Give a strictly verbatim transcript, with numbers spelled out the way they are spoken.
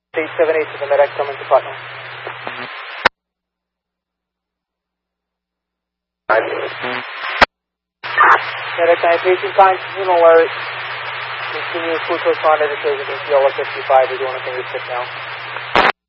eight seven eight to the medic coming to Putnam. Medic nine, patient conscious and alert. Continue full correspondent to Yellow fifty-five. We're doing a finger stick now.